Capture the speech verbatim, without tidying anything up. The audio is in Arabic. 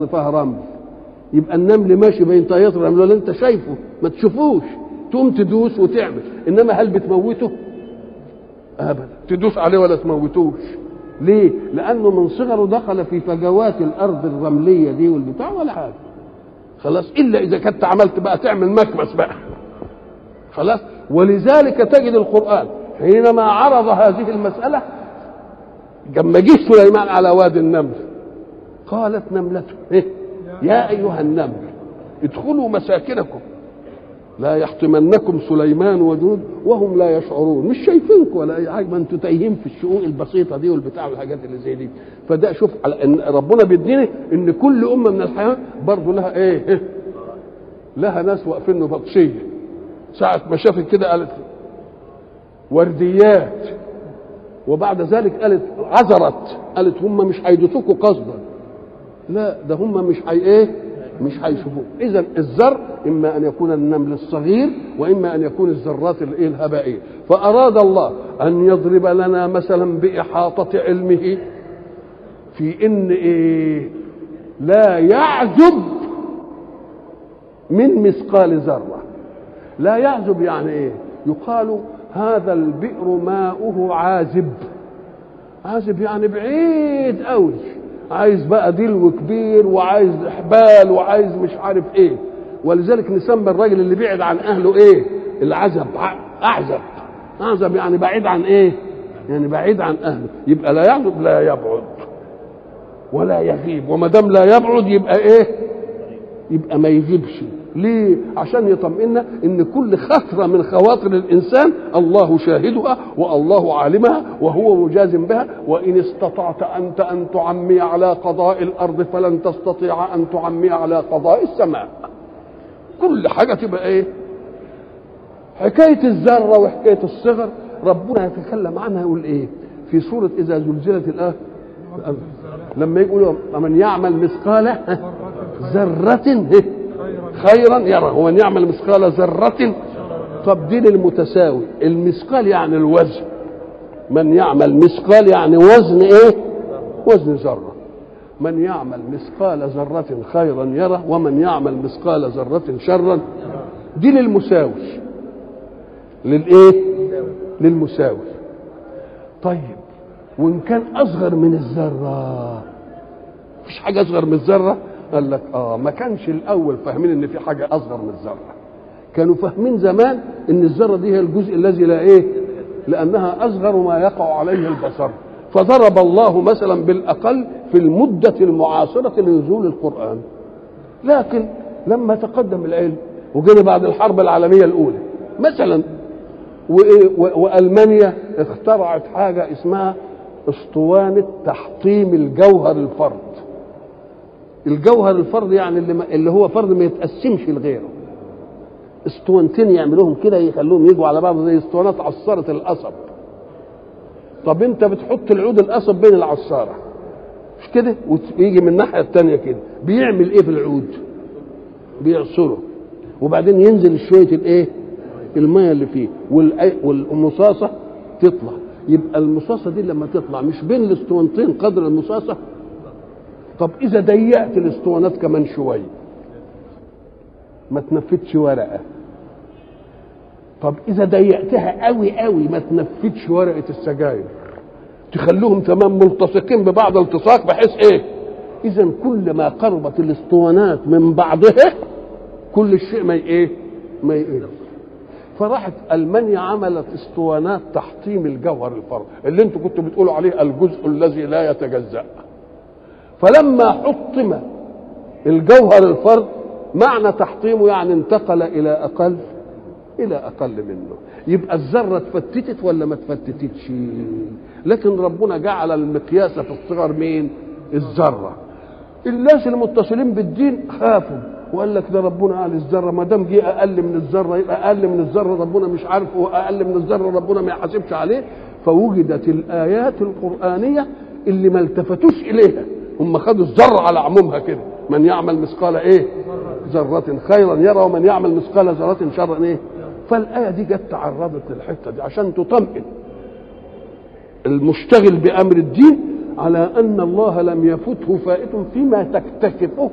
فيها رمل، يبقى النمل ماشي بين طيات الرمل ولا انت شايفه ما تشوفوش، تقوم تدوس وتعمل. انما هل بتموته؟ ابدا، تدوس عليه ولا تموتوش. ليه؟ لانه من صغره دخل في فجوات الارض الرمليه دي والبتاع ولا حاجه خلاص، الا اذا كنت عملت بقى تعمل مكبس بقى خلاص. ولذلك تجد القران حينما عرض هذه المساله لما جه سليمان على وادي النمل قالت نملته إيه؟ يا ايها النمل ادخلوا مساكنكم لا يحطمنكم سليمان وجنود وهم لا يشعرون، مش شايفينكم ولا اي حاجه، ما انتوا تايهين في الشؤون البسيطه دي والبتاع والحاجات اللي زي دي. فده شوف على ان ربنا بيديني ان كل امه من الحياه برضه لها ايه؟ لها ناس واقفين بطشيه. ساعه ما شافت كده قالت ورديات، وبعد ذلك قالت عذرت، قالت هم مش هيدوسوكوا قصدا، لا ده هم مش هي ايه؟ مش هيشوفوه. اذا الذر اما ان يكون النمل الصغير واما ان يكون الذرات الايه الهبائيه. فاراد الله ان يضرب لنا مثلا باحاطه علمه في ان ايه؟ لا يعزب من مثقال ذره. لا يعزب يعني ايه؟ يقال هذا البئر ماؤه عازب. عازب يعني بعيد قوي، عايز بقى دلو كبير وعايز احبال وعايز مش عارف ايه. ولذلك نسمى الراجل اللي بعد عن اهله ايه؟ العزب، اعزب. اعزب يعني بعيد عن ايه؟ يعني بعيد عن اهله. يبقى لا يعزب لا يبعد ولا يغيب، وما دام لا يبعد يبقى ايه؟ يبقى ما يغيبش. ليه؟ عشان يطمئنا ان كل خطره من خواطر الانسان الله شاهدها والله عالمها وهو مجاز بها. وان استطعت انت ان تعمي على قضاء الارض فلن تستطيع ان تعمي على قضاء السماء. كل حاجه تبقى ايه؟ حكايه الذره وحكايه الصغر ربنا يتكلم عنها يقول ايه في سوره اذا زلزلت الارض لما يقولوا من يعمل مثقال ذره خيرا يره ومن يعمل مثقال ذرة. طب دي للمتساوي، المثقال يعني الوزن، من يعمل مثقال يعني وزن ايه؟ وزن ذرة. من يعمل مثقال ذرة خيرا يره ومن يعمل مثقال ذرة شرا. دي للمساوي، للايه؟ للمساوي. طيب وان كان اصغر من الذرة؟ مفيش حاجة اصغر من الذرة؟ قال لك اه ما كانش الاول فاهمين ان في حاجه اصغر من الذره، كانوا فاهمين زمان ان الذره دي هي الجزء الذي لا ايه؟ لانها اصغر ما يقع عليه البصر. فضرب الله مثلا بالاقل في المده المعاصره لنزول القران. لكن لما تقدم العلم وجينا بعد الحرب العالميه الاولى مثلا والمانيا اخترعت حاجه اسمها اسطوانه تحطيم الجوهر الفرد. الجوهر الفرد يعني اللي, اللي هو فرد ما يتقسمش لغيره. اسطوانتين يعملوهم كده يخلوهم يجوا على بعض زي اسطوانات عصاره القصب. طب انت بتحط العود القصب بين العصاره مش كده ويجي من الناحيه الثانيه كده، بيعمل ايه في العود؟ بيعصره وبعدين ينزل شويه الايه؟ الميه اللي فيه والمصاصه تطلع. يبقى المصاصه دي لما تطلع مش بين الاسطوانتين قدر المصاصه. طب اذا ضيقت الاسطوانات كمان شويه ما تنفتش ورقه. طب اذا ضيقتها قوي قوي ما تنفتش ورقه السجاير، تخلوهم تمام ملتصقين ببعض التصاق بحيث ايه؟ اذا كل ما قربت الاسطوانات من بعضها كل الشيء ما ايه؟ ما يقل. فراحت المانيا عملت اسطوانات تحطيم الجوهر الفرد اللي انتوا كنتوا بتقولوا عليه الجزء الذي لا يتجزأ. فلما حطم الجوهر الفرد معنى تحطيمه يعني انتقل الى اقل الى اقل منه. يبقى الذره اتفتتت ولا ما اتفتتتش؟ لكن ربنا جعل المقياس في الصغر مين؟ الذره. الناس المتصلين بالدين خافوا وقال لك ده ربنا قال الذره، ما دام جه اقل من الذره يبقى اقل من الذره ربنا مش عارف، هو اقل من الذره ربنا ما يحاسبش عليه. فوجدت الايات القرانيه اللي ما التفتوش اليها، هم خدوا الذره على عمومها كده، من يعمل مثقال ايه؟ ذره خيرا يرى ومن يعمل مثقال ذره شرا ايه؟ فالايه دي جت تعرضت للحته دي عشان تطمئن المشتغل بامر الدين على ان الله لم يفته فائت فيما تكتشفه